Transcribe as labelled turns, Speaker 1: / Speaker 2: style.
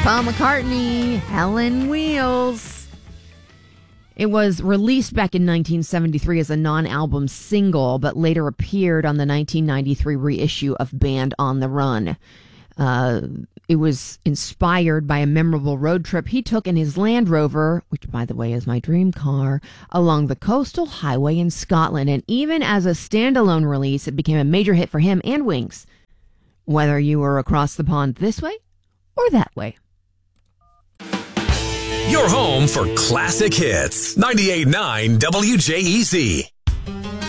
Speaker 1: Paul McCartney, Helen Wheels. It was released back in 1973 as a non-album single, but later appeared on the 1993 reissue of Band on the Run. It was inspired by a memorable road trip he took in his Land Rover, which, by the way, is my dream car, along the coastal highway in Scotland. And even as a standalone release, it became a major hit for him and Wings, whether you were across the pond this way or that way.
Speaker 2: Your home for classic hits. 98.9 WJEZ.